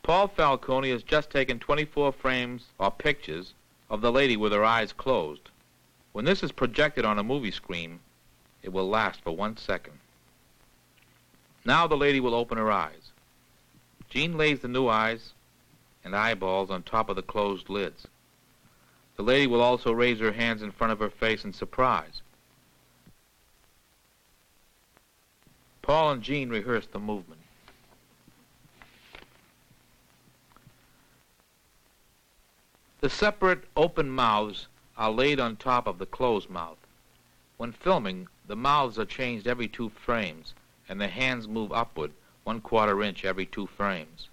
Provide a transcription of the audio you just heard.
Paul Falcone has just taken 24 frames or pictures of the lady with her eyes closed. When this is projected on a movie screen, it will last for 1 second. Now the lady will open her eyes. Gene lays the new eyes and eyeballs on top of the closed lids. The lady will also raise her hands in front of her face in surprise. Paul and Gene rehearse the movement. The separate open mouths are laid on top of the closed mouth. When filming, the mouths are changed every 2 frames, and the hands move upward 1/4 inch every 2 frames.